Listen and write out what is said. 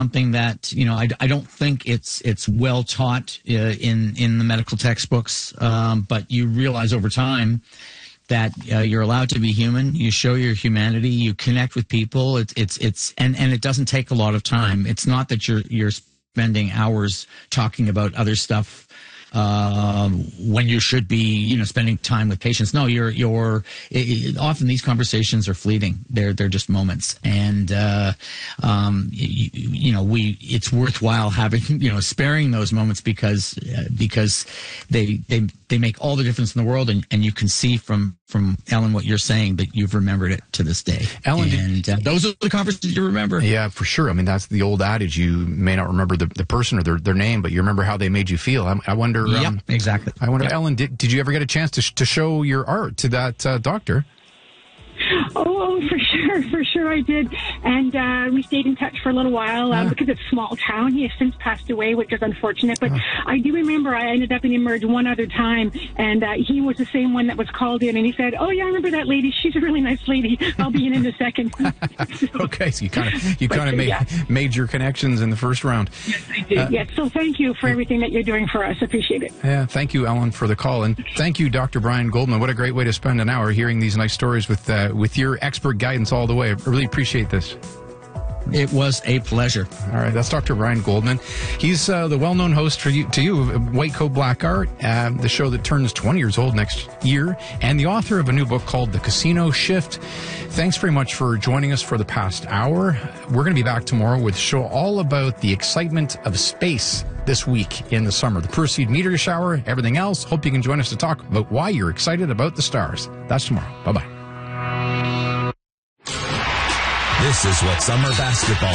something that, I don't think it's well taught in the medical textbooks, but you realize over time that you're allowed to be human. You show your humanity. You connect with people. And it doesn't take a lot of time. It's not that you're spending hours talking about other stuff when you should be, spending time with patients. No, often these conversations are fleeting. They're just moments, and it's worthwhile having, sparing those moments because they make all the difference in the world, and you can see from Ellen what you're saying that you've remembered it to this day. Ellen, and those are the conversations you remember. Yeah, for sure. I mean, that's the old adage. You may not remember the person or their name, but you remember how they made you feel. I wonder. Yeah, exactly. I wonder, Ellen, did you ever get a chance to show your art to that doctor? Oh, for sure I did. And we stayed in touch for a little while because it's a small town. He has since passed away, which is unfortunate. But I do remember I ended up in Emerge one other time, and he was the same one that was called in, and he said, "Oh, yeah, I remember that lady. She's a really nice lady. I'll be in a second." Okay, so you kind of made your connections in the first round. Yes, I did. Yes, so thank you for everything that you're doing for us. Appreciate it. Yeah, thank you, Ellen, for the call, and thank you, Dr. Brian Goldman. What a great way to spend an hour hearing these nice stories with your expert guidance all the way. I really appreciate this. It was a pleasure. All right, that's Dr. Brian Goldman. He's the well-known host to you of White Coat Black Art, the show that turns 20 years old next year, and the author of a new book called The Casino Shift. Thanks very much for joining us for the past hour. We're going to be back tomorrow with a show all about the excitement of space this week in the summer. The Proceed meteor shower, everything else. Hope you can join us to talk about why you're excited about the stars. That's tomorrow. Bye-bye. This is what summer basketball